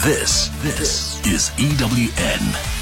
This is EWN.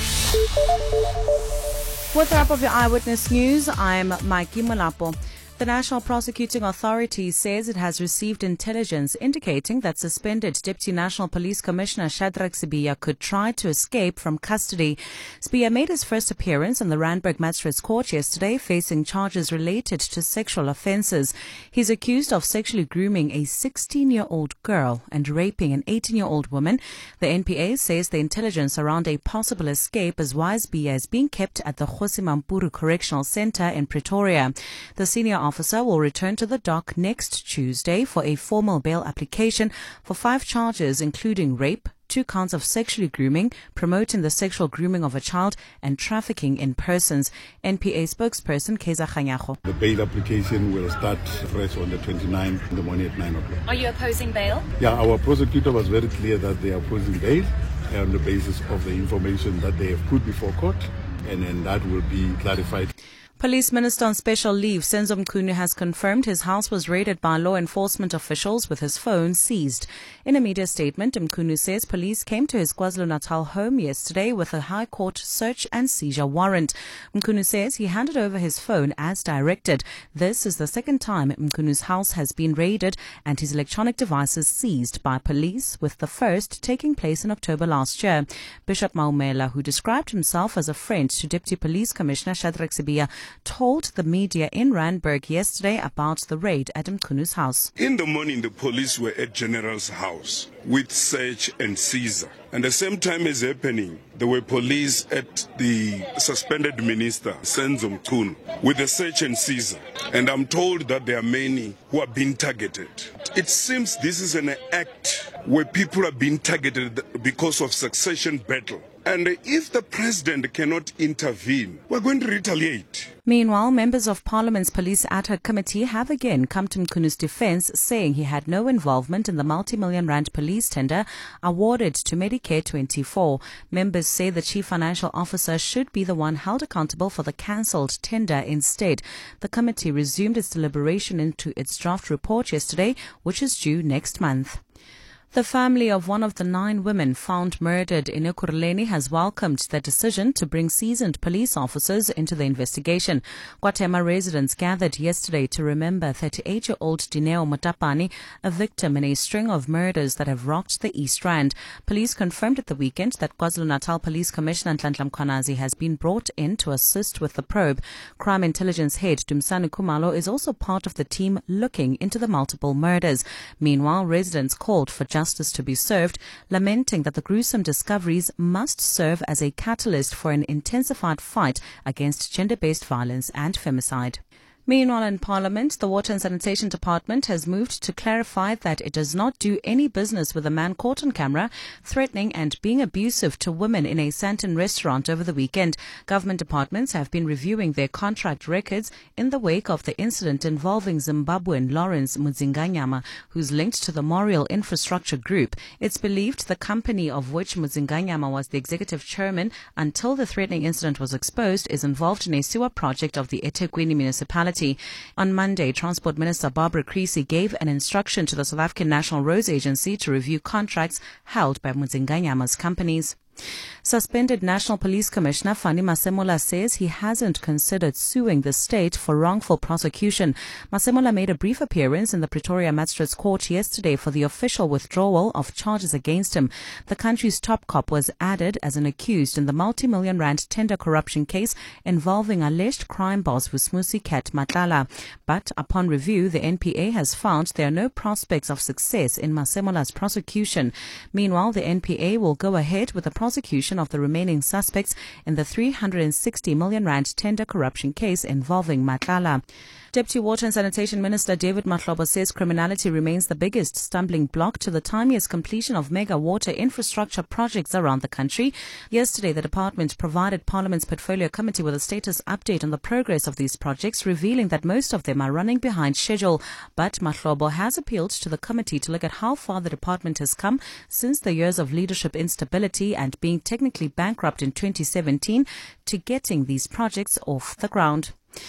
With the wrap of your Eyewitness News, I'm Mikey Molapo. The National Prosecuting Authority says it has received intelligence indicating that suspended Deputy National Police Commissioner Shadrack Sibiya could try to escape from custody. Sibiya made his first appearance in the Randburg Magistrates Court yesterday, facing charges related to sexual offences. He's accused of sexually grooming a 16-year-old girl and raping an 18-year-old woman. The NPA says the intelligence around a possible escape is why Sibiya is being kept at the Kgosi Mampuru Correctional Centre in Pretoria. The senior officer will return to the dock next Tuesday for a formal bail application for 5 charges, including rape, 2 counts of sexually grooming, promoting the sexual grooming of a child, and trafficking in persons. NPA spokesperson Keza Khanyago. The bail application will start fresh on the 29th in the morning at 9 o'clock. Are you opposing bail? Yeah, our prosecutor was very clear that they are opposing bail on the basis of the information that they have put before court, and then that will be clarified. Police Minister on special leave, Senzo Mchunu, has confirmed his house was raided by law enforcement officials with his phone seized. In a media statement, Mchunu says police came to his KwaZulu-Natal home yesterday with a High Court search and seizure warrant. Mchunu says he handed over his phone as directed. This is the second time Mchunu's house has been raided and his electronic devices seized by police, with the first taking place in October last year. Bishop Maumela, who described himself as a friend to Deputy Police Commissioner Shadrack Sibiya, told the media in Randburg yesterday about the raid at Mchunu's house. In the morning, the police were at General's house with search and seizure. And the same time as happening, there were police at the suspended minister, Senzo Mchunu, with the search and seizure. And I'm told that there are many who are being targeted. It seems this is an act where people are being targeted because of succession battle. And if the president cannot intervene, we're going to retaliate. Meanwhile, members of Parliament's Police Ad Hoc Committee have again come to Mchunu's defence, saying he had no involvement in the multi-million rand police tender awarded to Medicare 24. Members say the Chief Financial Officer should be the one held accountable for the cancelled tender instead. The committee resumed its deliberation into its draft report yesterday, which is due next month. The family of one of the 9 women found murdered in Ekurhuleni has welcomed the decision to bring seasoned police officers into the investigation. KwaThema residents gathered yesterday to remember 38-year-old Dineo Motapane, a victim in a string of murders that have rocked the East Rand. Police confirmed at the weekend that KwaZulu-Natal Police Commissioner Nhlanhla Mkhwanazi has been brought in to assist with the probe. Crime Intelligence Head Dumisani Khumalo is also part of the team looking into the multiple murders. Meanwhile, residents called for justice to be served, lamenting that the gruesome discoveries must serve as a catalyst for an intensified fight against gender-based violence and femicide. Meanwhile, in Parliament, the Water and Sanitation Department has moved to clarify that it does not do any business with a man caught on camera threatening and being abusive to women in a Sandton restaurant over the weekend. Government departments have been reviewing their contract records in the wake of the incident involving Zimbabwean Lawrence Mudzinganyama, who's linked to the Moriel Infrastructure Group. It's believed the company of which Mudzinganyama was the executive chairman until the threatening incident was exposed is involved in a sewer project of the eThekwini municipality. On Monday, Transport Minister Barbara Creecy gave an instruction to the South African National Roads Agency to review contracts held by Mudzinganyama's companies. Suspended National Police Commissioner Fani Masemola says he hasn't considered suing the state for wrongful prosecution. Masemola made a brief appearance in the Pretoria Magistrates Court yesterday for the official withdrawal of charges against him. The country's top cop was added as an accused in the multi-million rand tender corruption case involving alleged crime boss Vusmusi Kat Matlala. But upon review, the NPA has found there are no prospects of success in Masemola's prosecution. Meanwhile, the NPA will go ahead with the prosecution of the remaining suspects in the 360 million rand tender corruption case involving Matlala. Deputy Water and Sanitation Minister David Mahlobo says criminality remains the biggest stumbling block to the timeliest completion of mega water infrastructure projects around the country. Yesterday, the department provided Parliament's Portfolio Committee with a status update on the progress of these projects, revealing that most of them are running behind schedule. But Mahlobo has appealed to the committee to look at how far the department has come since the years of leadership instability and being technically bankrupt in 2017 to getting these projects off the ground.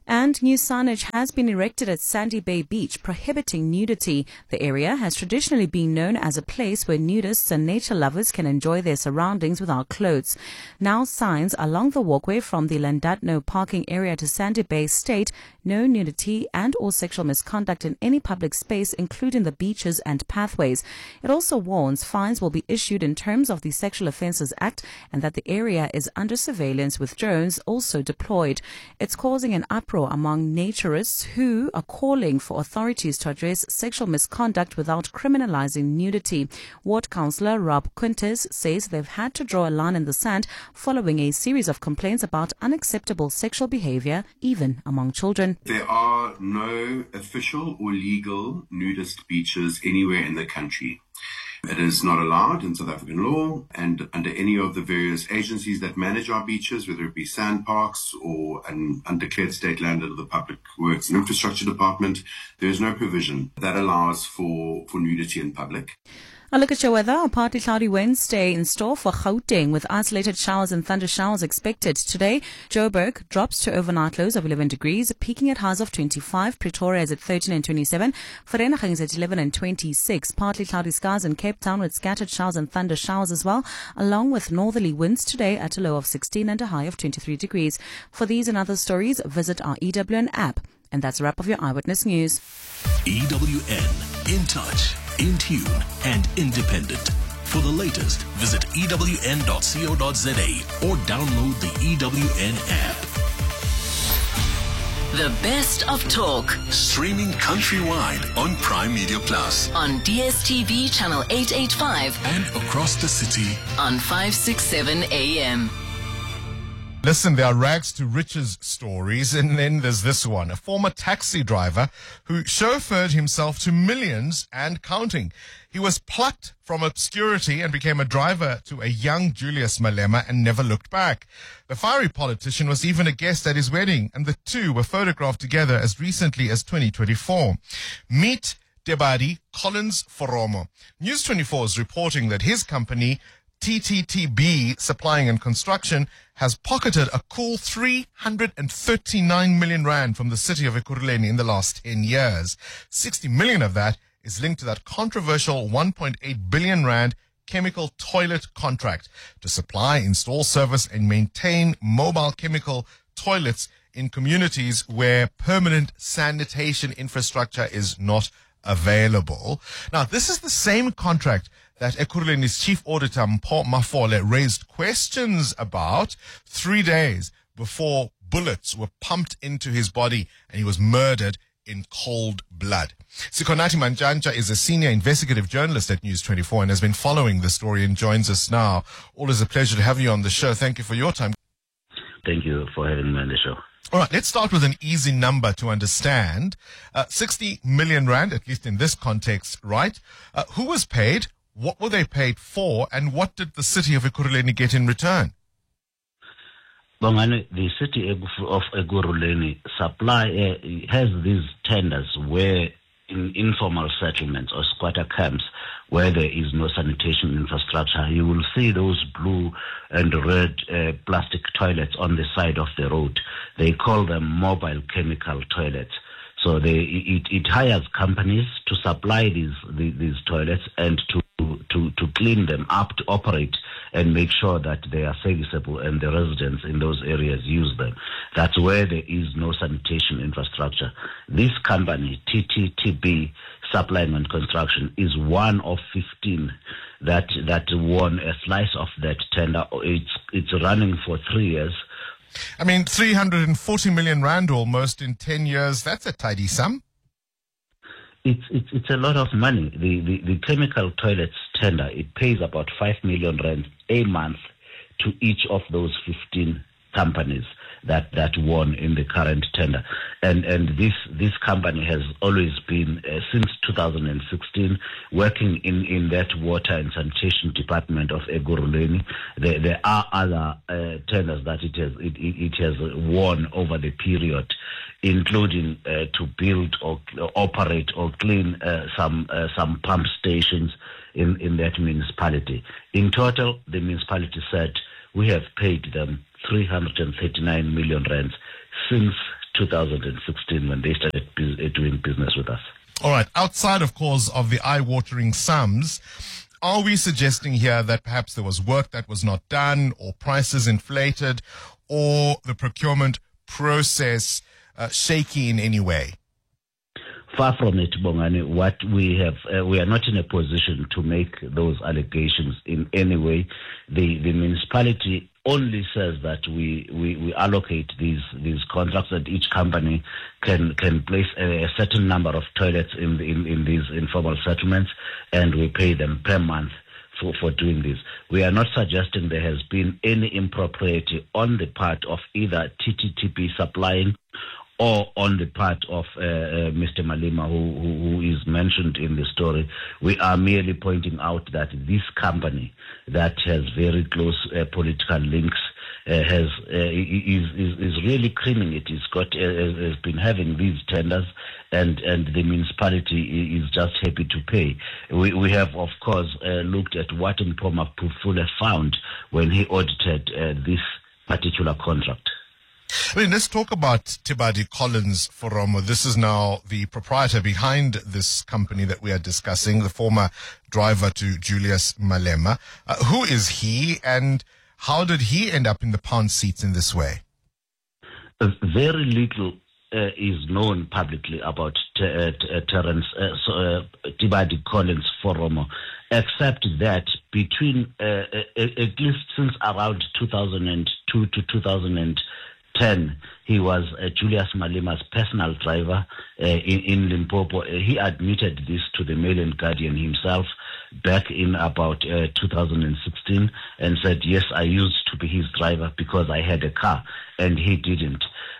And new signage has been erected at Sandy Bay Beach prohibiting nudity. The area has traditionally been known as a place where nudists and nature lovers can enjoy their surroundings without clothes. Now signs along the walkway from the Llandudno parking area to Sandy Bay state no nudity and or sexual misconduct in any public space, including the beaches and pathways. It also warns fines will be issued in terms of the Sexual Offences Act and that the area is under surveillance with drones also deployed. It's causing an uproar among naturists who are calling for authorities to address sexual misconduct without criminalizing nudity. Ward Councillor Rob Quintus says they've had to draw a line in the sand following a series of complaints about unacceptable sexual behavior, even among children. There are no official or legal nudist beaches anywhere in the country. It is not allowed in South African law, and under any of the various agencies that manage our beaches, whether it be sand parks or an undeclared state land under the Public Works and Infrastructure Department, there is no provision that allows for nudity in public. A look at your weather. A partly cloudy Wednesday in store for Gauteng with isolated showers and thunder showers expected. Today, Joburg drops to overnight lows of 11 degrees, peaking at highs of 25. Pretoria is at 13 and 27. Vereeniging is at 11 and 26. Partly cloudy skies in Cape Town with scattered showers and thunder showers as well, along with northerly winds today at a low of 16 and a high of 23 degrees. For these and other stories, visit our EWN app. And that's a wrap of your Eyewitness News. EWN, in touch, in tune, and independent. For the latest, visit ewn.co.za or download the EWN app. The best of talk. Streaming countrywide on Prime Media Plus. On DSTV channel 885. And across the city on 567 AM. Listen, there are rags to riches stories, and then there's this one. A former taxi driver who chauffeured himself to millions and counting. He was plucked from obscurity and became a driver to a young Julius Malema and never looked back. The fiery politician was even a guest at his wedding, and the two were photographed together as recently as 2024. Meet Debadi Collins Foromo. News 24 is reporting that his company, TTTB Supplying and Construction, has pocketed a cool 339 million rand from the city of Ekurhuleni in the last 10 years. 60 million of that is linked to that controversial 1.8 billion rand chemical toilet contract to supply, install, service and maintain mobile chemical toilets in communities where permanent sanitation infrastructure is not available. Now, this is the same contract that Ekurhuleni's chief auditor, Mpho Mafole, raised questions about 3 days before bullets were pumped into his body and he was murdered in cold blood. Sikonati Manjanja is a senior investigative journalist at News 24 and has been following the story and joins us now. Always a pleasure to have you on the show. Thank you for your time. Thank you for having me on the show. All right, let's start with an easy number to understand. 60 million rand, at least in this context, right? Who was paid? What were they paid for? And what did the city of Ekurhuleni get in return? Bongani, the city of Ekurhuleni has these tenders where in informal settlements or squatter camps where there is no sanitation infrastructure, you will see those blue and red plastic toilets on the side of the road. They call them mobile chemical toilets. So it hires companies to supply these toilets and to clean them up, to operate and make sure that they are serviceable and the residents in those areas use them. That's where there is no sanitation infrastructure. This company, TTTB Supplying and Construction, is one of 15 that won a slice of that tender. It's running for 3 years. I mean, 340 million rand almost in 10 years. That's a tidy sum. It's a lot of money. The chemical toilets tender, it pays about 5 million rand a month to each of those 15 companies that won in the current tender. And this company has always been, since 2016, working in that water and sanitation department of Ekurhuleni. There are other tenders that it has won over the period, including to build or operate or clean some pump stations in that municipality. In total, the municipality said we have paid them 339 million rands since 2016 when they started doing business with us. All right. Outside, of course, of the eye-watering sums, are we suggesting here that perhaps there was work that was not done, or prices inflated, or the procurement process shaky in any way? Far from it, Bongani. What we have, we are not in a position to make those allegations in any way. The municipality only says that we allocate these contracts, that each company can place a certain number of toilets in these informal settlements, and we pay them per month for doing this. We are not suggesting there has been any impropriety on the part of either TTTP supplying or on the part of Mr. Malema, who is mentioned in the story. We are merely pointing out that this company that has very close political links is really creaming it. Has been having these tenders, and the municipality is just happy to pay. We have, of course, looked at what Mpoma Pufule found when he audited this particular contract. I mean, let's talk about Tibadi Collins Foromo. This is now the proprietor behind this company that we are discussing, the former driver to Julius Malema. Who is he, and how did he end up in the pound seats in this way? Very little is known publicly about Terence Tibadi Collins Foromo, except that between, at least since around 2002 to 2010, he was Julius Malema's personal driver in Limpopo. He admitted this to the Mail and Guardian himself back in about 2016, and said, yes, I used to be his driver because I had a car, and he didn't.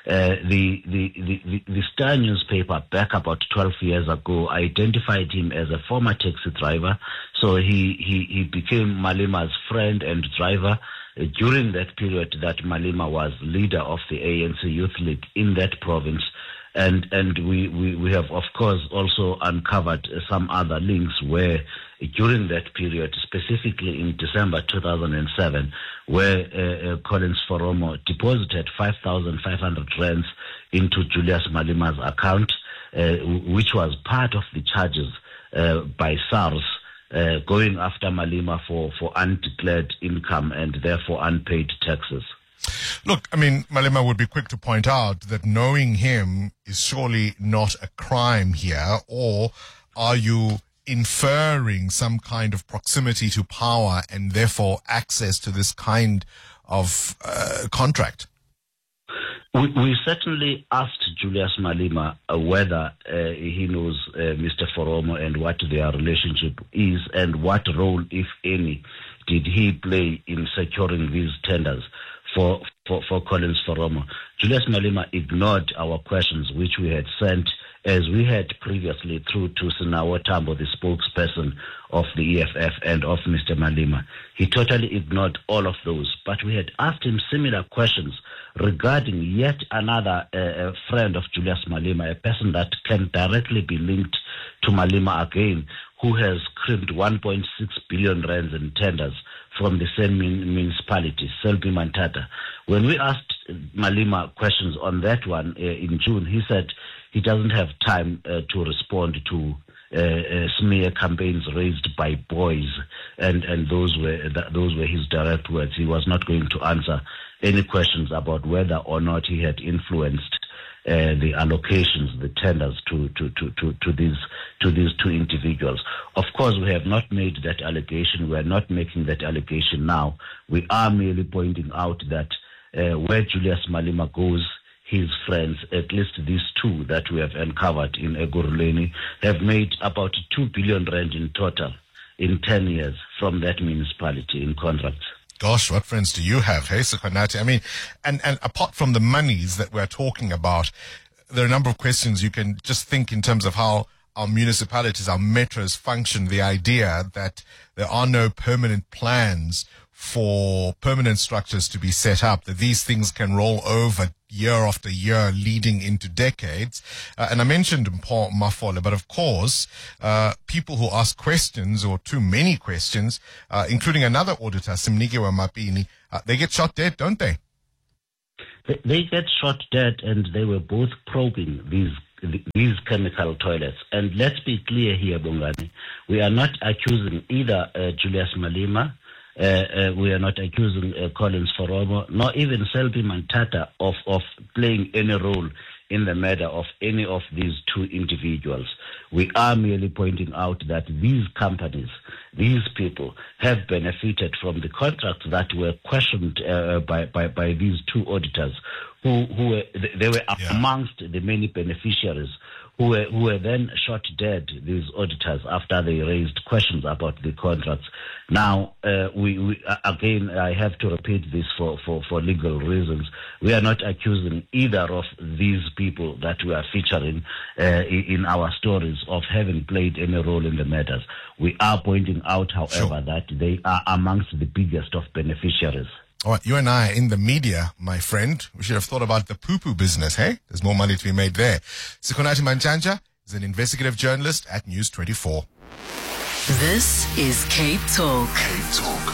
The Star newspaper back about 12 years ago identified him as a former taxi driver, so he became Malema's friend and driver during that period that Malema was leader of the ANC Youth League in that province. And we have, of course, also uncovered some other links where during that period, specifically in December 2007, where Collins Foromo deposited 5,500 rands into Julius Malema's account, which was part of the charges by SARS going after Malema for undeclared income and therefore unpaid taxes. Look, I mean, Malema would be quick to point out that knowing him is surely not a crime here, or are you inferring some kind of proximity to power and therefore access to this kind of contract? We certainly asked Julius Malema whether he knows Mr. Foromo and what their relationship is, and what role, if any, did he play in securing these tenders for Collins Foromo. Julius Malema ignored our questions, which we had sent, as we had previously, through to Sinawo Tambo, the spokesperson of the EFF and of Mr. Malema. He totally ignored all of those, but we had asked him similar questions regarding yet another friend of Julius Malema, a person that can directly be linked to Malema again, who has creamed 1.6 billion rands in tenders from the same municipality, Selby Mantata. When we asked Malema questions on that one in June, he said he doesn't have time to respond to smear campaigns raised by boys, and those were his direct words. He was not going to answer any questions about whether or not he had influenced the allocations, the tenders to these two individuals. Of course, we have not made that allegation. We are not making that allegation now. We are merely pointing out that where Julius Malema goes, his friends, at least these two that we have uncovered in Ekurhuleni, have made about 2 billion rand in total in 10 years from that municipality in contracts. Gosh, what friends do you have, hey, Sekhanati? I mean, and apart from the monies that we're talking about, there are a number of questions you can just think in terms of how our municipalities, our metros function, the idea that there are no permanent plans for permanent structures to be set up, that these things can roll over year after year, leading into decades. And I mentioned Mpho Mafole, but of course, people who ask questions, or too many questions, including another auditor, Simnikiwe Mapini, they get shot dead, don't they? They get shot dead, and they were both probing these chemical toilets. And let's be clear here, Bongani. We are not accusing either Julius Malema, we are not accusing Collins Foromo, nor even Selby Mantata of playing any role in the murder of any of these two individuals. We are merely pointing out that these companies, these people, have benefited from the contracts that were questioned by these two auditors, who were amongst the many beneficiaries who were then shot dead, these auditors, after they raised questions about the contracts. Now, we again, I have to repeat this for legal reasons. We are not accusing either of these people that we are featuring in our stories of having played any role in the matters. We are pointing out, however, that they are amongst the biggest of beneficiaries. All right, you and I in the media, my friend. We should have thought about the poo-poo business, hey? There's more money to be made there. Sikonathi Mantshantsha is an investigative journalist at News 24. This is Cape Talk. Cape Talk.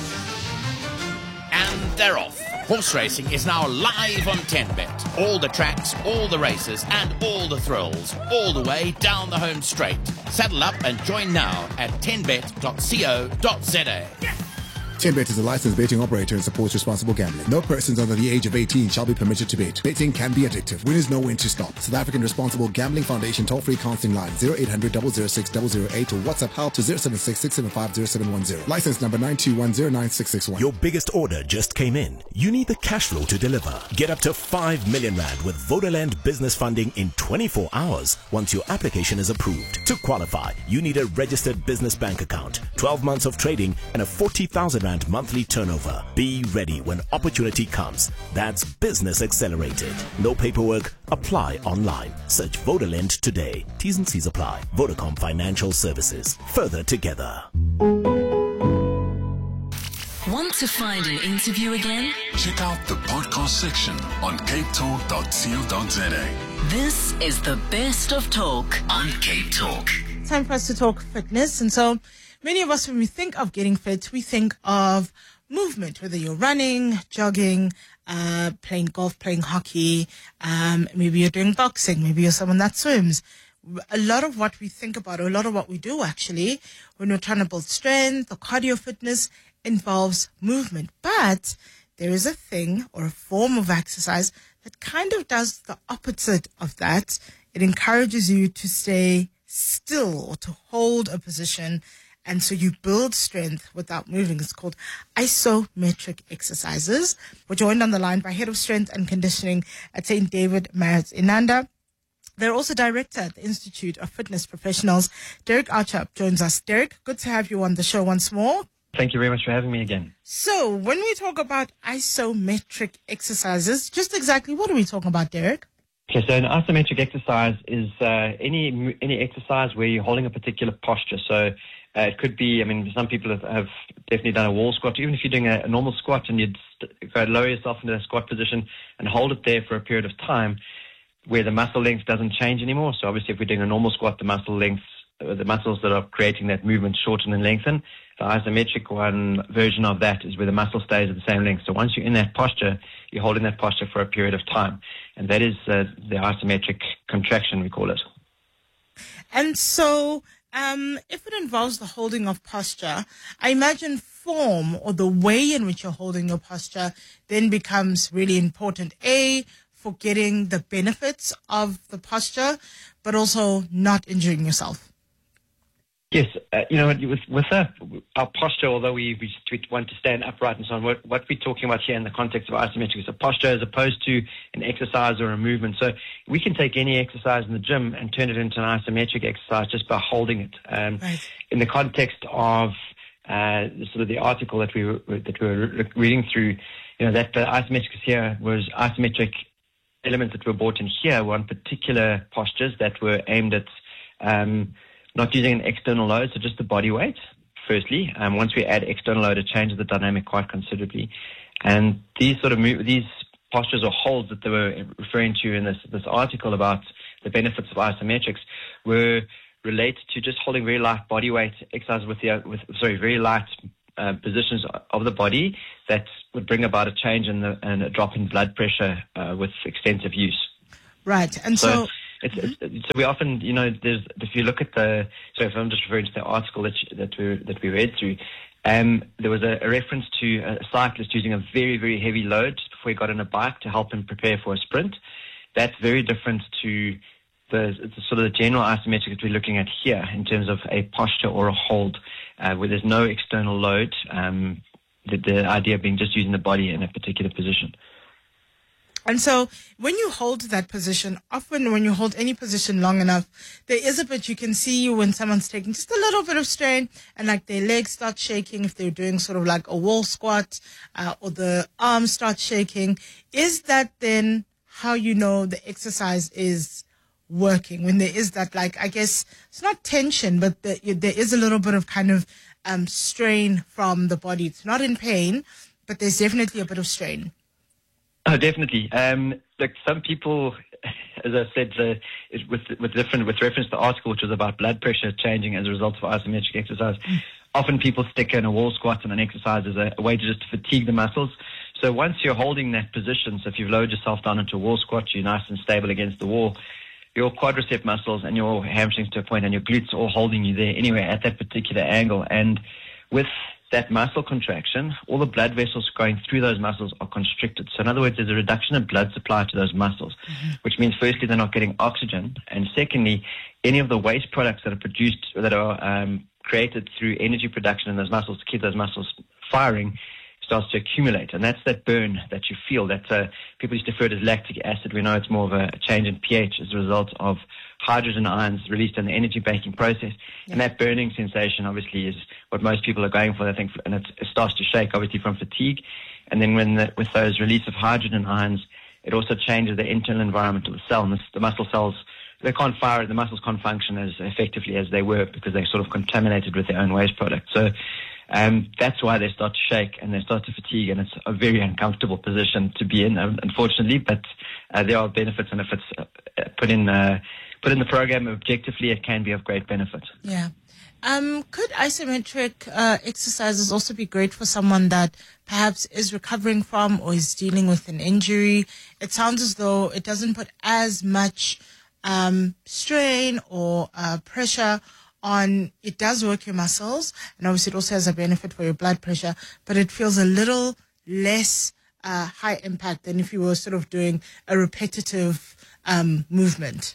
And they're off. Horse racing is now live on 10Bet. All the tracks, all the races, and all the thrills, all the way down the home straight. Saddle up and join now at 10bet.co.za. 10Bet is a licensed betting operator and supports responsible gambling. No persons under the age of 18 shall be permitted to bet. Betting can be addictive. Winners know when to stop. South African Responsible Gambling Foundation toll-free counseling line 0800 006 008 or WhatsApp help to 076 675 0710. License number 921096661. Your biggest order just came in. You need the cash flow to deliver. Get up to 5 million rand with Vodaland business funding in 24 hours once your application is approved. To qualify, you need a registered business bank account, 12 months of trading, and a 40,000 rand monthly turnover. Be ready when opportunity comes. That's Business Accelerated. No paperwork. Apply online. Search Vodaland today. T's and C's apply. Vodacom Financial Services. Further together. Want to find an interview again? Check out the podcast section on capetalk.co.za. This is the best of talk on Cape Talk. Time for us to talk fitness. And so many of us, when we think of getting fit, we think of movement, whether you're running, jogging, playing golf, playing hockey, maybe you're doing boxing, maybe you're someone that swims. A lot of what we think about, or a lot of what we do actually, when we're trying to build strength or cardio fitness, involves movement. But there is a thing or a form of exercise that kind of does the opposite of that. It encourages you to stay still or to hold a position, and so you build strength without moving. It's called isometric exercises. We're joined on the line by Head of Strength and Conditioning at St. David Marriott Inanda. They're also director at the Institute of Fitness Professionals. Derek Archer joins us. Derek, good to have you on the show once more. Thank you very much for having me again. So when we talk about isometric exercises, just exactly what are we talking about, Derek? Okay, so an isometric exercise is any exercise where you're holding a particular posture. So it could be, some people have definitely done a wall squat. Even if you're doing a normal squat and you'd go lower yourself into a squat position and hold it there for a period of time where the muscle length doesn't change anymore. So obviously if we're doing a normal squat, the muscles that are creating that movement shorten and lengthen. The isometric one version of that is where the muscle stays at the same length. So once you're in that posture, you're holding that posture for a period of time. And that is the isometric contraction, we call it. And so if it involves the holding of posture, I imagine form or the way in which you're holding your posture then becomes really important. For getting the benefits of the posture, but also not injuring yourself. Yes, with our posture, although we want to stand upright and so on, what we're talking about here in the context of isometric is a posture as opposed to an exercise or a movement. So we can take any exercise in the gym and turn it into an isometric exercise just by holding it. Right. In the context of sort of the article that we were reading through, that the isometrics here was isometric elements that were brought in here were on particular postures that were aimed at not using an external load, so just the body weight, firstly. Once we add external load, it changes the dynamic quite considerably. And these these postures or holds that they were referring to in this article about the benefits of isometrics were related to just holding very light body weight exercises very light positions of the body that would bring about a change and a drop in blood pressure with extensive use. Right, and so we often, if you look at if I'm just referring to the article that we read through, there was a reference to a cyclist using a very, very heavy load just before he got on a bike to help him prepare for a sprint. That's very different to the sort of the general isometric that we're looking at here in terms of a posture or a hold where there's no external load, the idea being just using the body in a particular position. And so when you hold that position, often when you hold any position long enough, there is a bit you can see when someone's taking just a little bit of strain and like their legs start shaking if they're doing sort of like a wall squat or the arms start shaking. Is that then how you know the exercise is working? When there is that, like, I guess it's not tension, but there is a little bit of kind of strain from the body. It's not in pain, but there's definitely a bit of strain. Oh, definitely. Like some people, as I said, with reference to the article, which was about blood pressure changing as a result of isometric exercise, often people stick in a wall squat and an exercise as a way to just fatigue the muscles. So once you're holding that position, so if you've lowered yourself down into a wall squat, you're nice and stable against the wall, your quadricep muscles and your hamstrings to a point and your glutes are all holding you there anyway at that particular angle. And with that muscle contraction, all the blood vessels going through those muscles are constricted. So in other words, there's a reduction in blood supply to those muscles, which means firstly, they're not getting oxygen. And secondly, any of the waste products that are produced, that are created through energy production in those muscles to keep those muscles firing, starts to accumulate. And that's that burn that you feel. That people used to refer to as lactic acid. We know it's more of a change in pH as a result of hydrogen ions released in the energy baking process. Yeah. And that burning sensation obviously is what most people are going for, I think, and it starts to shake obviously from fatigue. And then with those release of hydrogen ions, it also changes the internal environment of the cell. And the muscle cells, they can't fire, the muscles can't function as effectively as they were because they're sort of contaminated with their own waste product. So that's why they start to shake and they start to fatigue, and it's a very uncomfortable position to be in, unfortunately, but there are benefits, and if it's put in the program objectively, it can be of great benefit. Yeah. Could isometric exercises also be great for someone that perhaps is recovering from or is dealing with an injury? It sounds as though it doesn't put as much strain or pressure on, it does work your muscles, and obviously it also has a benefit for your blood pressure, but it feels a little less high impact than if you were sort of doing a repetitive movement.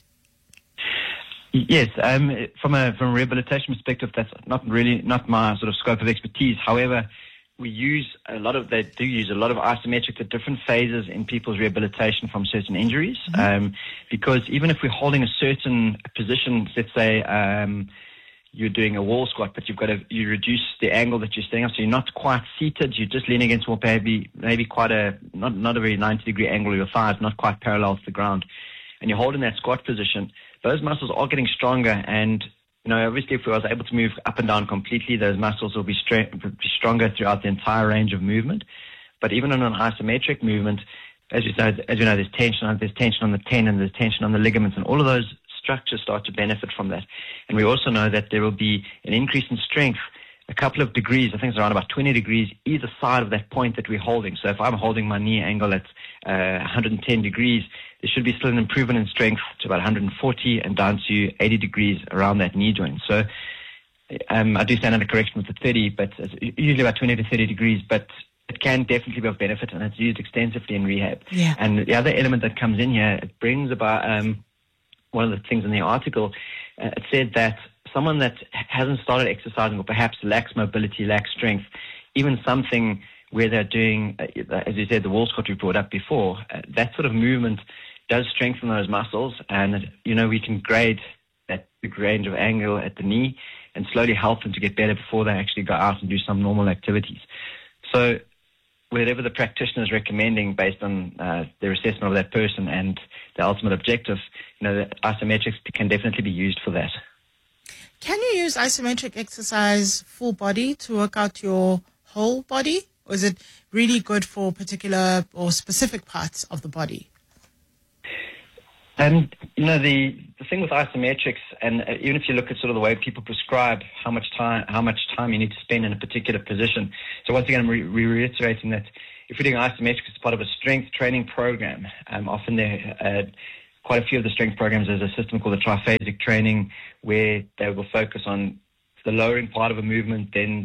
Yes, from a rehabilitation perspective, that's not my sort of scope of expertise. However, they do use a lot of isometrics at different phases in people's rehabilitation from certain injuries. Because even if we're holding a certain position, let's say you're doing a wall squat, but you reduce the angle that you're staying up, so you're not quite seated, you're just leaning against wall, maybe quite not a very 90-degree angle of your thighs, not quite parallel to the ground, and you're holding that squat position. Those muscles are getting stronger, and obviously if we was able to move up and down completely, those muscles will be stronger throughout the entire range of movement. But even on an isometric movement, as you know, there's tension on the tendon, there's tension on the ligaments, and all of those structures start to benefit from that. And we also know that there will be an increase in strength a couple of degrees, I think it's around about 20 degrees either side of that point that we're holding. So if I'm holding my knee angle at 110 degrees, there should be still an improvement in strength to about 140 and down to 80 degrees around that knee joint. So I do stand under correction with the 30, but it's usually about 20 to 30 degrees, but it can definitely be of benefit, and it's used extensively in rehab. Yeah. And the other element that comes in here, it brings about one of the things in the article, it said that someone that hasn't started exercising or perhaps lacks mobility, lacks strength, even something where they're doing, as you said, the wall squat we brought up before, that sort of movement does strengthen those muscles, and we can grade that big range of angle at the knee and slowly help them to get better before they actually go out and do some normal activities. So whatever the practitioner is recommending based on their assessment of that person and the ultimate objective, the isometrics can definitely be used for that. Can you use isometric exercise full body to work out your whole body? Or is it really good for particular or specific parts of the body? The thing with isometrics, and even if you look at sort of the way people prescribe how much time you need to spend in a particular position. So once again, I'm reiterating that if you're doing isometrics as part of a strength training program, often there quite a few of the strength programs, there's a system called the triphasic training, where they will focus on the lowering part of a movement, then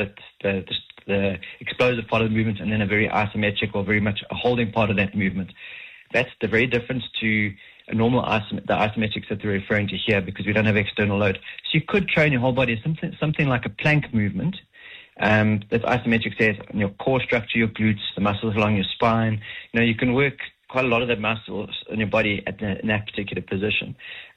the explosive part of the movement, and then a very isometric or very much a holding part of that movement. That's the very difference to a normal the isometrics that they're referring to here, because we don't have external load. So you could train your whole body something like a plank movement. That isometric says on your core structure, your glutes, the muscles along your spine. You can work quite a lot of that muscles in your body in that particular position.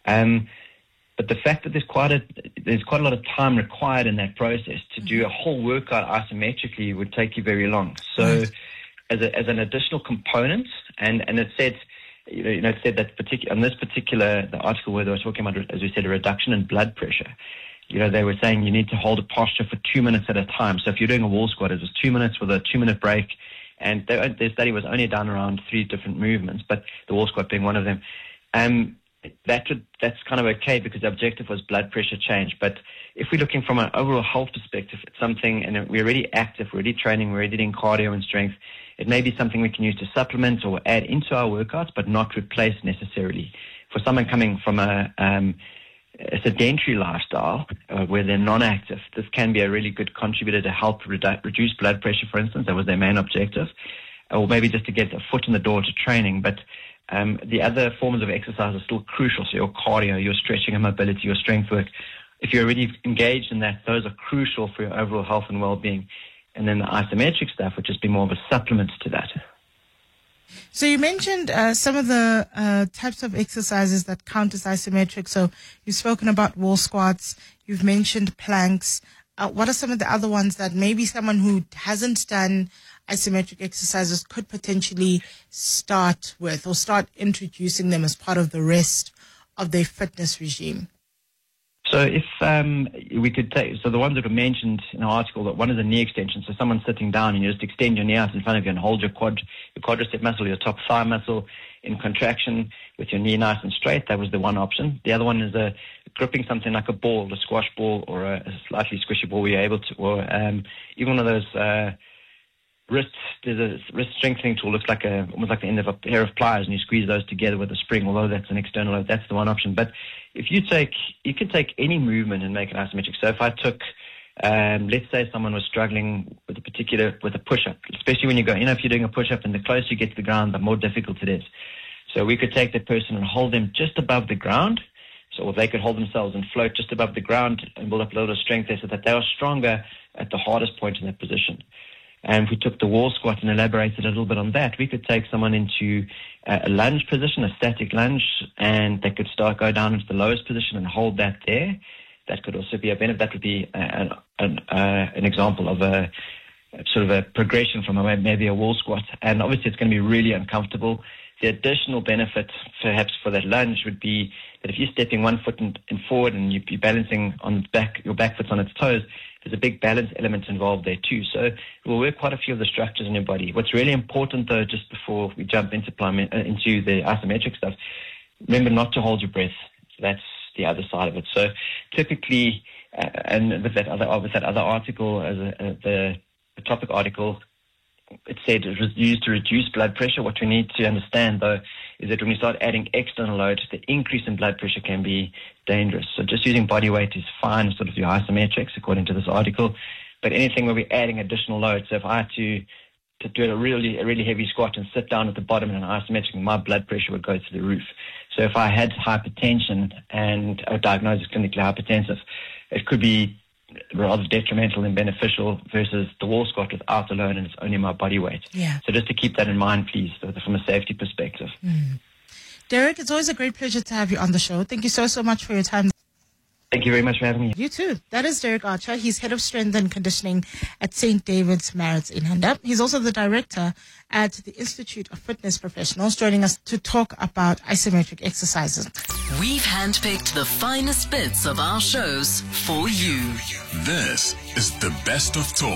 But the fact that there's quite a lot of time required in that process to do a whole workout isometrically would take you very long. So as an additional component, and it said, it said that the article where they were talking about, as we said, a reduction in blood pressure. They were saying you need to hold a posture for 2 minutes at a time. So if you're doing a wall squat, it was 2 minutes with a 2-minute break. And their study was only done around 3 different movements, but the wall squat being one of them. That's kind of okay, because the objective was blood pressure change. But if we're looking from an overall health perspective, it's something, and we're already active, we're already training, we're already doing cardio and strength, it may be something we can use to supplement or add into our workouts, but not replace necessarily. For someone coming from a sedentary lifestyle where they're non-active, this can be a really good contributor to help reduce blood pressure, for instance. That was their main objective, or maybe just to get a foot in the door to training. But the other forms of exercise are still crucial. So your cardio, your stretching and mobility, your strength work, if you're already engaged in that, those are crucial for your overall health and well-being. And then the isometric stuff would just be more of a supplement to that. So you mentioned some of the types of exercises that count as isometric. So you've spoken about wall squats. You've mentioned planks. What are some of the other ones that maybe someone who hasn't done isometric exercises could potentially start with, or start introducing them as part of the rest of their fitness regime? So if we could take, so the ones that were mentioned in the article, that one is a knee extension. So someone's sitting down and you just extend your knee out in front of you and hold your quadricep muscle, your top thigh muscle in contraction with your knee nice and straight. That was the one option. The other one is gripping something like a ball, a squash ball, or a slightly squishy ball where you're able to, or even one of those there's a wrist strengthening tool. Looks like almost like the end of a pair of pliers, and you squeeze those together with a spring. Although that's an external load, that's the one option. But if you can take any movement and make it isometric. So if I took, let's say someone was struggling with a push-up, especially when you go, if you're doing a push-up, and the closer you get to the ground, the more difficult it is. So we could take that person and hold them just above the ground. So they could hold themselves and float just above the ground and build up a little strength there, so that they are stronger at the hardest point in that position. And if we took the wall squat and elaborated a little bit on that, we could take someone into a lunge position, a static lunge, and they could go down into the lowest position and hold that there. That could also be a benefit. That would be an example of a sort of a progression from maybe a wall squat. And obviously it's going to be really uncomfortable. The additional benefit perhaps for that lunge would be that if you're stepping one foot in forward and you're balancing on your back foot's on its toes, there's a big balance element involved there too. So it will work quite a few of the structures in your body. What's really important, though, just before we jump into the isometric stuff, remember not to hold your breath. That's the other side of it. So typically, and with that other article, the topic article, it said it was used to reduce blood pressure. What we need to understand, though, is that when we start adding external load, the increase in blood pressure can be dangerous. So just using body weight is fine, sort of your isometrics, according to this article. But anything where we're adding additional load, so if I had to do a really heavy squat and sit down at the bottom in an isometric, my blood pressure would go through the roof. So if I had hypertension and I was diagnosed as clinically hypertensive, it could be rather detrimental than beneficial versus the wall squat without the load and it's only my body weight. Yeah. So just to keep that in mind, please, from a safety perspective. Derek, it's always a great pleasure to have you on the show. Thank you so much for your time. Thank you very much for having me. You too. That is Derek Archer. He's head of strength and conditioning at St. David's Marriott in Handa. He's also the director at the Institute of Fitness Professionals, joining us to talk about isometric exercises. We've handpicked the finest bits of our shows for you. This is the Best of Talk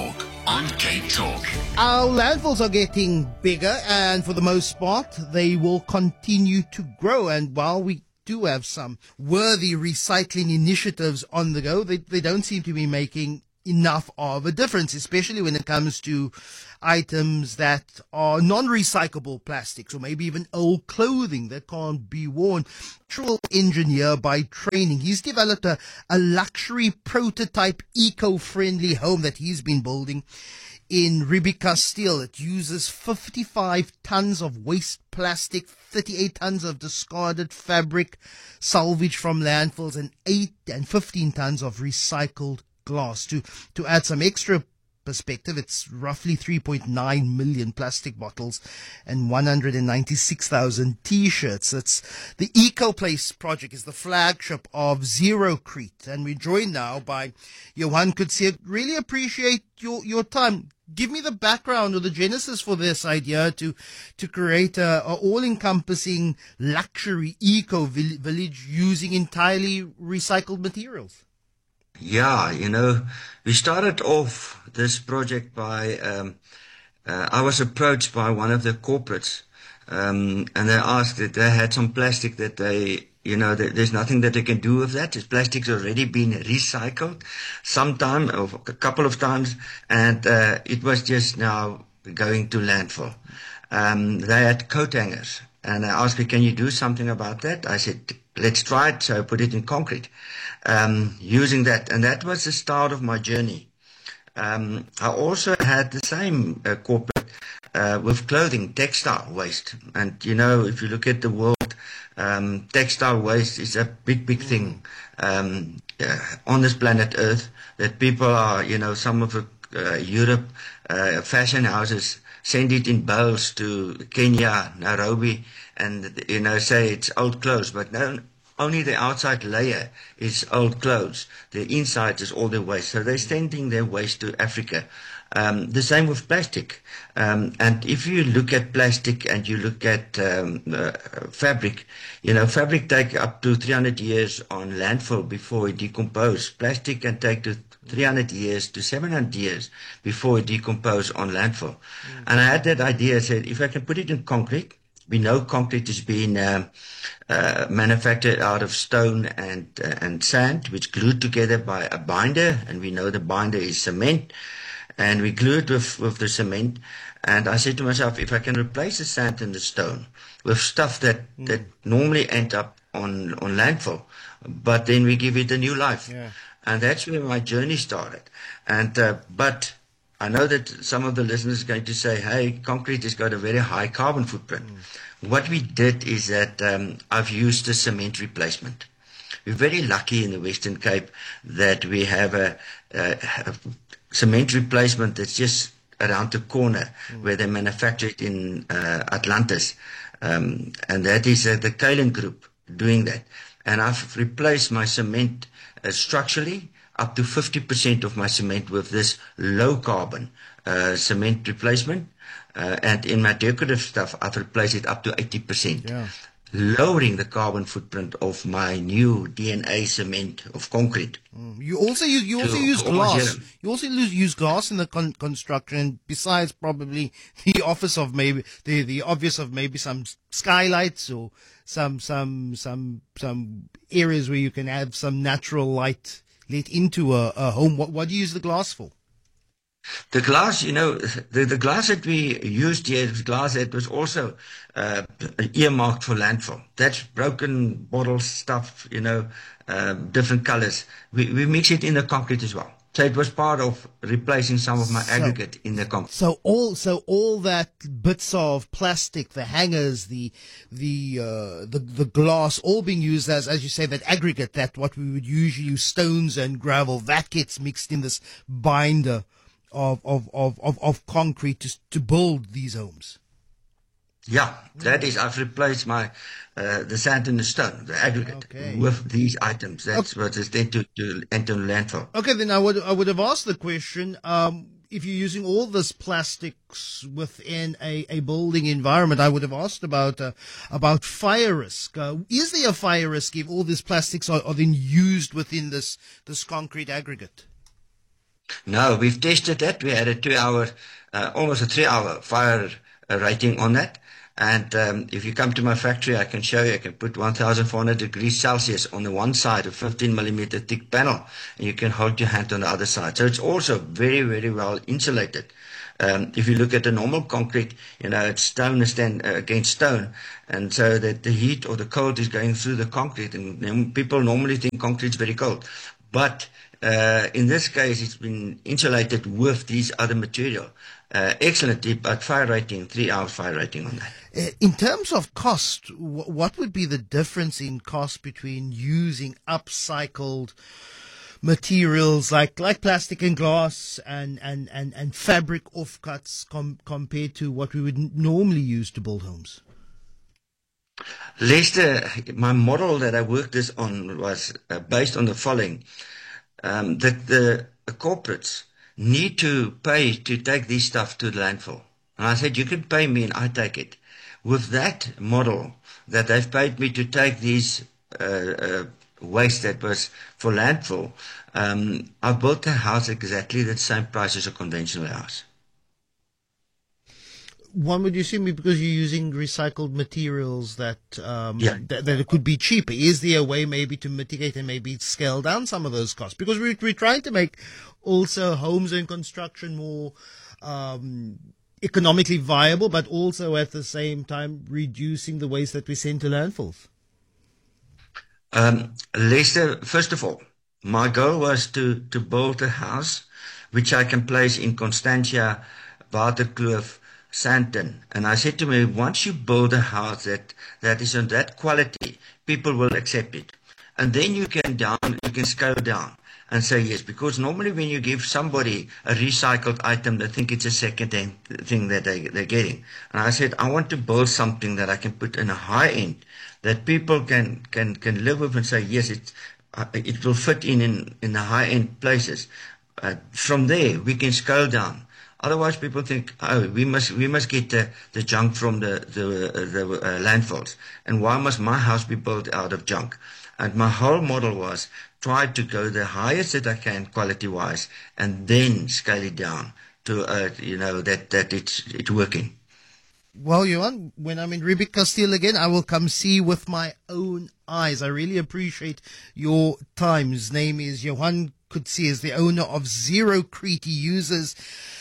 on Cape Talk. Our landfills are getting bigger, and for the most part, they will continue to grow. And while we do have some worthy recycling initiatives on the go, they don't seem to be making enough of a difference, especially when it comes to items that are non-recyclable plastics, or maybe even old clothing that can't be worn. Structural engineer by training, he's developed a luxury prototype eco-friendly home that he's been building in Ribika Steel. It uses 55 tons of waste plastic, 38 tons of discarded fabric salvaged from landfills, and 15 tons of recycled glass. To add some extra perspective, it's roughly 3.9 million plastic bottles and 196,000 t-shirts. It's the EcoPlace project is the flagship of Zerocrete, and we're joined now by Johan Coetzee. Really appreciate your time. Give me the background or the genesis for this idea to create a all-encompassing luxury eco village using entirely recycled materials. Yeah, we started off this project by, I was approached by one of the corporates, and they asked that they had some plastic that they, there's nothing that they can do with that. This plastic's already been recycled sometime, or a couple of times, and it was just now going to landfill. They had coat hangers, and they asked me, can you do something about that? I said, let's try it. So I put it in concrete. Using that, and that was the start of my journey. I also had the same corporate with clothing, textile waste, and if you look at the world, textile waste is a big thing on this planet Earth. That people are, some of Europe fashion houses send it in bales to Kenya, Nairobi, and say it's old clothes, but no. Only the outside layer is old clothes. The inside is all the waste. So they're sending their waste to Africa. The same with plastic. And if you look at plastic and you look at fabric, fabric take up to 300 years on landfill before it decomposes. Plastic can take to 300 years to 700 years before it decomposes on landfill. And I had that idea, I said, if I can put it in concrete, we know concrete is being manufactured out of stone and sand, which glued together by a binder, and we know the binder is cement, and we glue it with the cement. And I said to myself, if I can replace the sand and the stone with stuff that normally end up on landfill, but then we give it a new life. Yeah. And that's where my journey started. And but I know that some of the listeners are going to say, hey, concrete has got a very high carbon footprint. What we did is that I've used a cement replacement. We're very lucky in the Western Cape that we have a cement replacement that's just around the corner where they manufacture it in Atlantis. And that is the Kalen Group doing that. And I've replaced my cement structurally, up to 50% of my cement with this low carbon cement replacement. And in my decorative stuff, I've replaced it up to 80%. Yeah. Lowering the carbon footprint of my new DNA cement of concrete. You also use glass. You also use glass in the construction. Besides, probably the office of maybe the obvious of maybe some skylights or some areas where you can have some natural light let into a home. What do you use the glass for? The glass, the glass that we used here was glass that was also earmarked for landfill. That's broken bottle stuff, different colors. We mix it in the concrete as well. So it was part of replacing some of my aggregate in the concrete. So all that bits of plastic, the hangers, the glass, all being used as you say, that aggregate, that what we would usually use, stones and gravel, that gets mixed in this binder of concrete to build these homes. Yeah, that is, I've replaced my the sand and the stone, the aggregate, with these items. That's what is then to enter landfill. Okay, then I would have asked the question, if you're using all this plastics within a building environment, I would have asked about fire risk. Is there a fire risk if all these plastics are then used within this concrete aggregate? No, we've tested that. We had a 2-hour, almost a 3-hour fire rating on that. And if you come to my factory, I can show you, I can put 1,400 degrees Celsius on the one side, a 15 millimeter thick panel, and you can hold your hand on the other side. So it's also very, very well insulated. If you look at the normal concrete, it's stone against stone, and so that the heat or the cold is going through the concrete, and people normally think concrete's very cold. But in this case, it's been insulated with these other material. Excellent, but fire rating, 3 hours fire rating on that. In terms of cost, what would be the difference in cost between using upcycled materials like plastic and glass and fabric offcuts compared to what we would normally use to build homes? Lester, my model that I worked this on was based on the following. That the corporates need to pay to take this stuff to the landfill. And I said, you can pay me and I take it. With that model that they've paid me to take these waste that was for landfill, I built a house exactly the same price as a conventional house. One would assume because you're using recycled materials that that it could be cheaper. Is there a way maybe to mitigate and maybe scale down some of those costs? Because we're trying to make also homes and construction more economically viable, but also at the same time reducing the waste that we send to landfills. Lester, first of all, my goal was to build a house which I can place in Constantia, Waterkloof, Sandton. And I said to me, once you build a house that is on that quality, people will accept it. And then you can scale down and say yes, because normally when you give somebody a recycled item, they think it's a second-hand thing that they're getting. And I said, I want to build something that I can put in a high end that people can live with and say, yes, it will fit in the high end places. From there, we can scale down. Otherwise, people think, oh, we must get the junk from the landfills. And why must my house be built out of junk? And my whole model was try to go the highest that I can quality-wise, and then scale it down to that it's working. Well, Johan, when I'm in Riebeek Kasteel again, I will come see with my own eyes. I really appreciate your time. His name is Johan Coetzee, is the owner of Zerocrete. He uses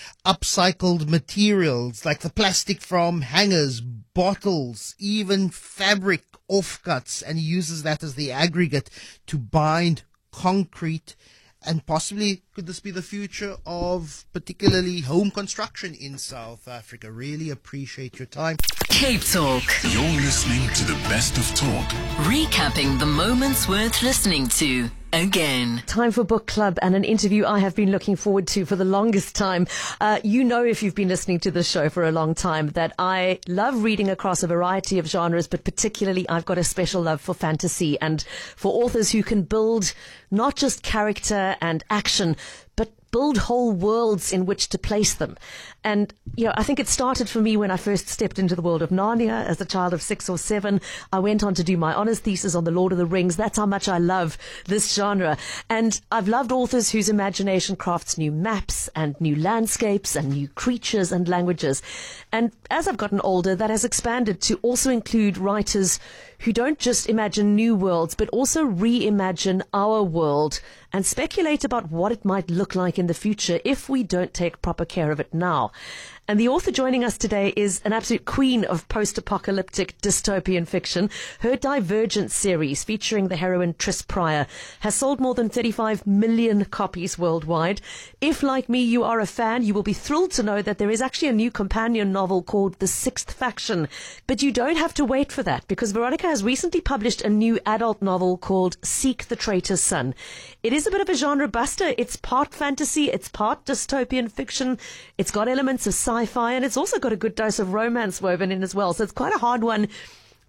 upcycled materials like the plastic from hangers, bottles, even fabric offcuts, and he uses that as the aggregate to bind concrete. And possibly, could this be the future of particularly home construction in South Africa? Really appreciate your time. Cape Talk. You're listening to the best of talk. Recapping the moments worth listening to again. Time for book club and an interview I have been looking forward to for the longest time. You know, if you've been listening to this show for a long time, that I love reading across a variety of genres, but particularly I've got a special love for fantasy and for authors who can build not just character and action, but build whole worlds in which to place them. And, I think it started for me when I first stepped into the world of Narnia as a child of 6 or 7. I went on to do my honours thesis on The Lord of the Rings. That's how much I love this genre. And I've loved authors whose imagination crafts new maps and new landscapes and new creatures and languages. And as I've gotten older, that has expanded to also include writers who don't just imagine new worlds, but also reimagine our world and speculate about what it might look like in the future if we don't take proper care of it now. And the author joining us today is an absolute queen of post-apocalyptic dystopian fiction. Her Divergent series, featuring the heroine Tris Pryor, has sold more than 35 million copies worldwide. If, like me, you are a fan, you will be thrilled to know that there is actually a new companion novel called The Sixth Faction. But you don't have to wait for that, because Veronica has recently published a new adult novel called Seek the Traitor's Son. It is a bit of a genre buster. It's part fantasy, it's part dystopian fiction, it's got elements of sci-fi, and it's also got a good dose of romance woven in as well. So it's quite a hard one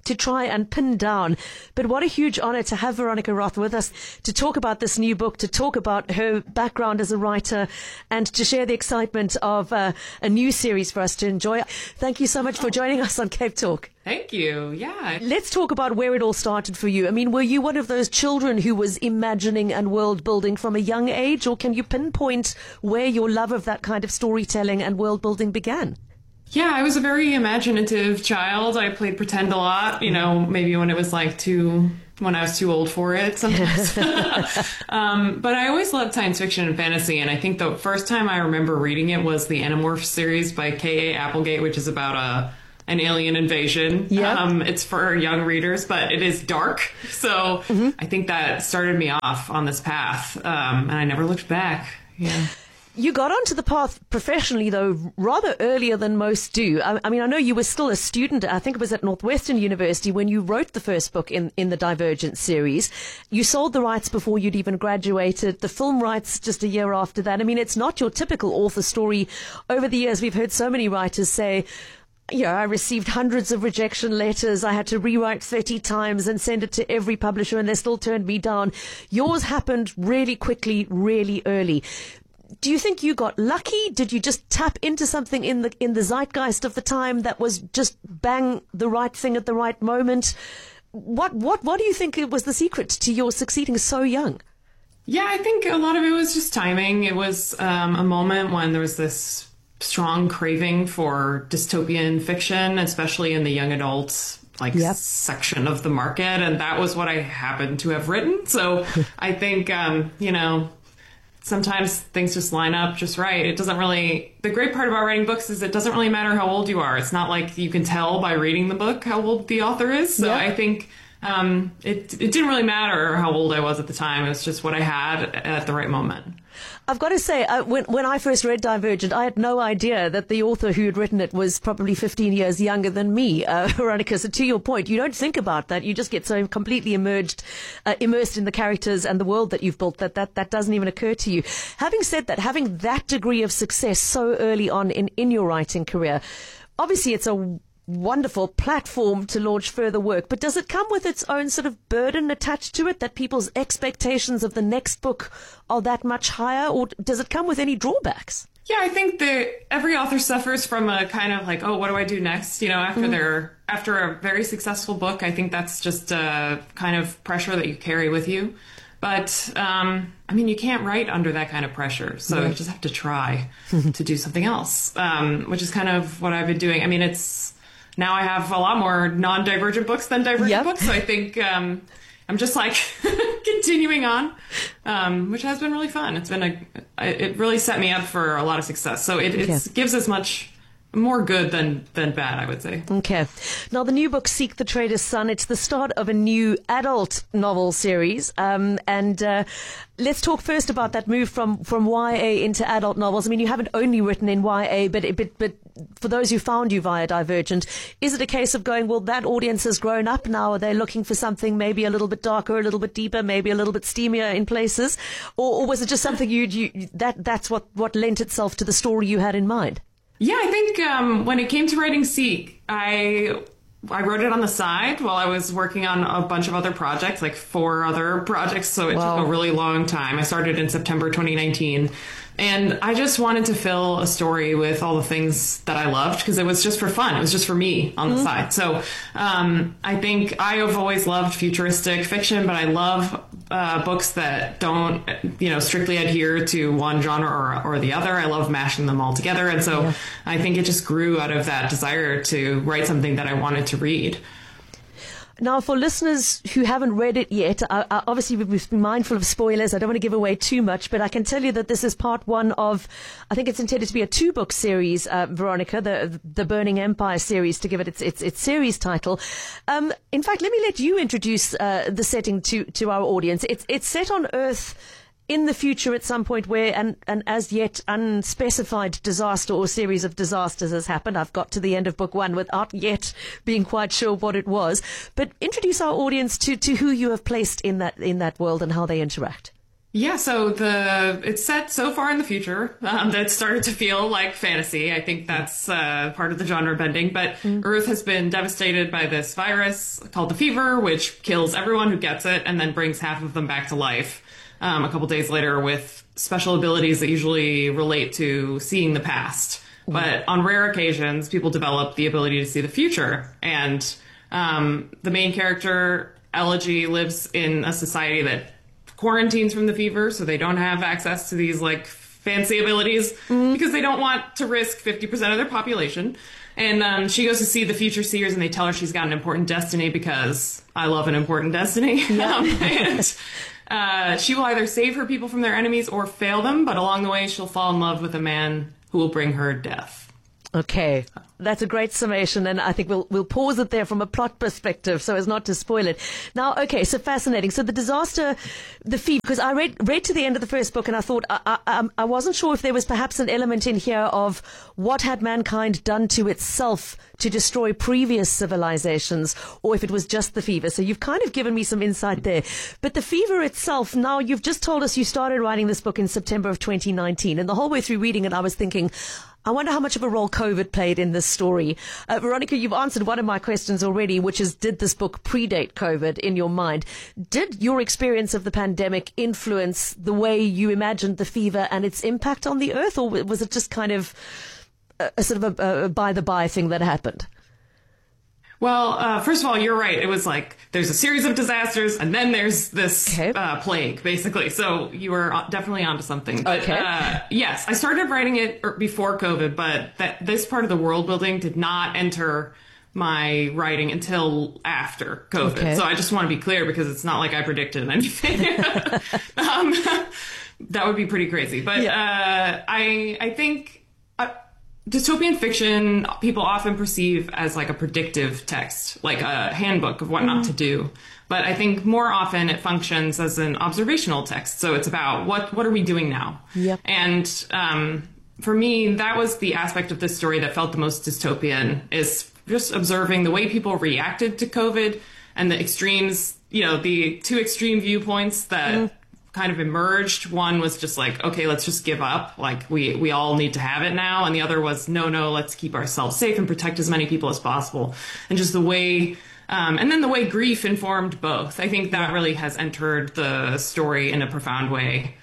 to try and pin down. But what a huge honor to have Veronica Roth with us to talk about this new book, to talk about her background as a writer, and to share the excitement of a new series for us to enjoy. Thank you so much for joining us on Cape Talk. Thank you. Yeah. Let's talk about where it all started for you. I mean, were you one of those children who was imagining and world building from a young age, or can you pinpoint where your love of that kind of storytelling and world building began? Yeah, I was a very imaginative child. I played pretend a lot, maybe when it was when I was too old for it sometimes. But I always loved science fiction and fantasy. And I think the first time I remember reading it was the Animorphs series by K.A. Applegate, which is about an alien invasion. Yep. It's for young readers, but it is dark. So I think that started me off on this path. And I never looked back. Yeah. You got onto the path professionally, though, rather earlier than most do. I mean, I know you were still a student. I think it was at Northwestern University when you wrote the first book in the Divergent series. You sold the rights before you'd even graduated, the film rights just a year after that. I mean, it's not your typical author story. Over the years, we've heard so many writers say, I received hundreds of rejection letters. I had to rewrite 30 times and send it to every publisher, and they still turned me down. Yours happened really quickly, really early. Do you think you got lucky? Did you just tap into something in the zeitgeist of the time that was just bang the right thing at the right moment? What do you think was the secret to your succeeding so young? Yeah, I think a lot of it was just timing. It was a moment when there was this strong craving for dystopian fiction, especially in the young adult section of the market, and that was what I happened to have written. So I think sometimes things just line up just right. It doesn't really, the great part about writing books is it doesn't really matter how old you are. It's not like you can tell by reading the book how old the author is. So I think it didn't really matter how old I was at the time. It was just what I had at the right moment. I've got to say, when I first read Divergent, I had no idea that the author who had written it was probably 15 years younger than me, Veronica. So to your point, you don't think about that. You just get so completely immersed in the characters and the world that you've built that doesn't even occur to you. Having said that, having that degree of success so early on in your writing career, obviously it's a wonderful platform to launch further work, but does it come with its own sort of burden attached to it, that people's expectations of the next book are that much higher, or does it come with any drawbacks? Yeah, I think that every author suffers from a kind of what do I do next? After a very successful book. I think that's just a kind of pressure that you carry with you. But, you can't write under that kind of pressure. So you just have to try to do something else, which is kind of what I've been doing. I mean, now I have a lot more non-divergent books than divergent books. So I think I'm just continuing on, which has been really fun. It really set me up for a lot of success. So it gives as much more good than bad, I would say. Okay. Now, the new book, Seek the Trader's Son, it's the start of a new adult novel series. Let's talk first about that move from YA into adult novels. I mean, you haven't only written in YA, but for those who found you via Divergent, is it a case of going, well, that audience has grown up now? Are they looking for something maybe a little bit darker, a little bit deeper, maybe a little bit steamier in places? Or was it just something that's what lent itself to the story you had in mind? Yeah, I think when it came to writing Seek, I wrote it on the side while I was working on a bunch of other projects, 4 other projects. So it took a really long time. I started in September 2019. And I just wanted to fill a story with all the things that I loved, because it was just for fun. It was just for me on the side. So I think I have always loved futuristic fiction, but I love books that don't, strictly adhere to one genre or the other. I love mashing them all together. And so I think it just grew out of that desire to write something that I wanted to read. Now, for listeners who haven't read it yet, obviously we've been mindful of spoilers. I don't want to give away too much, but I can tell you that this is part 1 of, I think it's intended to be a 2-book series, Veronica, the Burning Empire series, to give it its series title. In fact, let me let you introduce the setting to our audience. It's set on Earth in the future at some point where an as yet unspecified disaster or series of disasters has happened. I've got to the end of book 1 without yet being quite sure what it was. But introduce our audience to who you have placed in that world and how they interact. Yeah, so it's set so far in the future that it started to feel like fantasy. I think that's part of the genre bending. But Earth has been devastated by this virus called the fever, which kills everyone who gets it and then brings half of them back to life a couple days later with special abilities that usually relate to seeing the past. But on rare occasions, people develop the ability to see the future. And the main character, Elegy, lives in a society that quarantines from the fever, so they don't have access to these like fancy abilities because they don't want to risk 50% of their population. And she goes to see the future seers, and they tell her she's got an important destiny because I love an important destiny. And she will either save her people from their enemies or fail them, but along the way she'll fall in love with a man who will bring her death. Okay, that's a great summation, and I think we'll pause it there from a plot perspective so as not to spoil it. Now, okay, so fascinating. So the disaster, the fever, because I read to the end of the first book, and I thought I wasn't sure if there was perhaps an element in here of what had mankind done to itself to destroy previous civilizations, or if it was just the fever. So you've kind of given me some insight there. But the fever itself, now you've just told us you started writing this book in September of 2019, and the whole way through reading it, I was thinking, I wonder how much of a role COVID played in this story. Veronica, you've answered one of my questions already, which is, did this book predate COVID in your mind? Did your experience of the pandemic influence the way you imagined the fever and its impact on the earth, or was it just kind of a sort of a by-the-by thing that happened? Well, first of all, you're right. It was like there's a series of disasters, and then there's this plague, basically. So you were definitely onto something. But, yes, I started writing it before COVID, but this part of the world building did not enter my writing until after COVID. Okay. So I just want to be clear because it's not like I predicted anything. That would be pretty crazy. But I think dystopian fiction people often perceive as like a predictive text, like a handbook of what not to do. But I think more often it functions as an observational text. So it's about what are we doing now? Yep. And for me, that was the aspect of this story that felt the most dystopian, is just observing the way people reacted to COVID and the extremes, the two extreme viewpoints that kind of emerged. One was just like, okay, let's just give up. Like we all need to have it now. And the other was, no, let's keep ourselves safe and protect as many people as possible. And just the way, and then the way grief informed both. I think that really has entered the story in a profound way,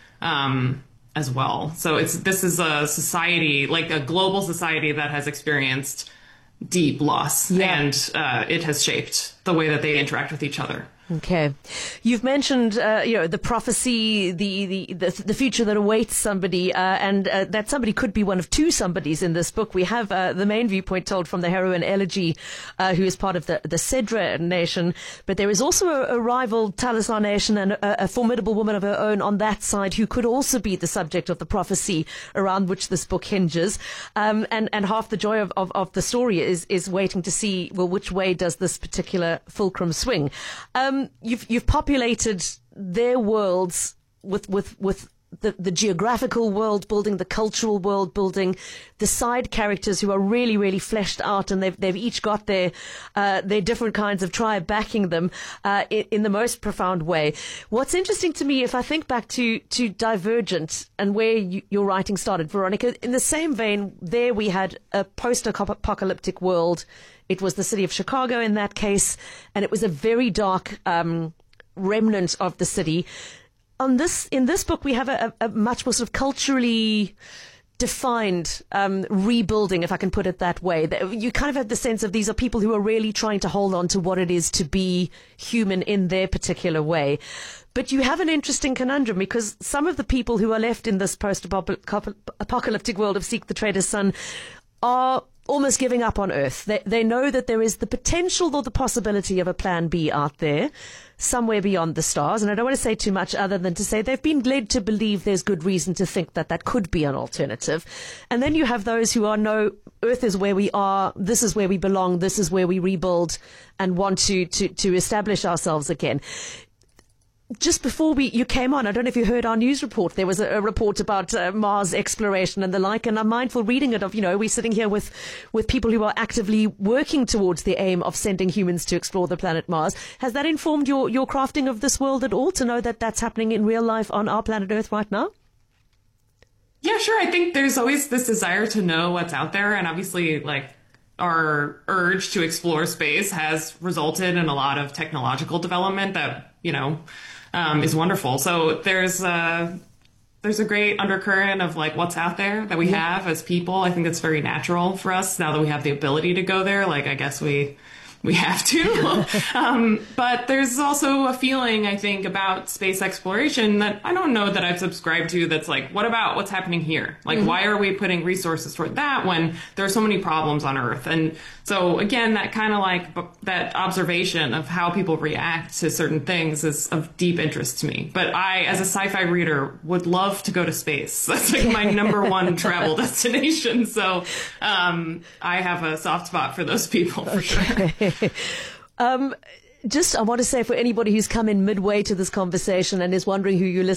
as well. So this is a society, like a global society that has experienced deep loss, and it has shaped the way that they interact with each other. Okay. You've mentioned, the prophecy, the future that awaits somebody, and that somebody could be one of two somebodies in this book. We have the main viewpoint told from the heroine Elegy, who is part of the Sedra nation, but there is also a rival Talisar nation and a formidable woman of her own on that side who could also be the subject of the prophecy around which this book hinges. And half the joy of the story is waiting to see, well, which way does this particular fulcrum swing? You've populated their worlds with the geographical world building, the cultural world building, the side characters who are really, really fleshed out, and they've each got their different kinds of tribe backing them in the most profound way. What's interesting to me, if I think back to Divergent and where your writing started, Veronica, in the same vein, there we had a post-apocalyptic world. It was the city of Chicago in that case, and it was a very dark remnant of the city. In this book, we have a much more sort of culturally defined rebuilding, if I can put it that way. You kind of have the sense of these are people who are really trying to hold on to what it is to be human in their particular way. But you have an interesting conundrum, because some of the people who are left in this post-apocalyptic world of Seek the Traitor's Son are almost giving up on Earth. They know that there is the potential or the possibility of a plan B out there, somewhere beyond the stars. And I don't want to say too much other than to say they've been led to believe there's good reason to think that could be an alternative. And then you have those who are, no, Earth is where we are, this is where we belong, this is where we rebuild and want to establish ourselves again. just before you came on, I don't know if you heard our news report. There was a report about Mars exploration and the like, and I'm mindful reading it of, we're sitting here with people who are actively working towards the aim of sending humans to explore the planet Mars. Has that informed your crafting of this world at all, to know that that's happening in real life on our planet Earth right now? Yeah, sure. I think there's always this desire to know what's out there, and obviously, our urge to explore space has resulted in a lot of technological development that, is wonderful. So there's a great undercurrent of what's out there that we have as people. I think it's very natural for us now that we have the ability to go there. I guess we have to. But there's also a feeling, I think, about space exploration that I don't know that I've subscribed to, that's what about what's happening here? Why are we putting resources toward that when there are so many problems on Earth? And so, again, that kind of that observation of how people react to certain things is of deep interest to me. But I, as a sci-fi reader, would love to go to space. That's my number one travel destination. So I have a soft spot for those people, for sure. I want to say, for anybody who's come in midway to this conversation and is wondering who you're listening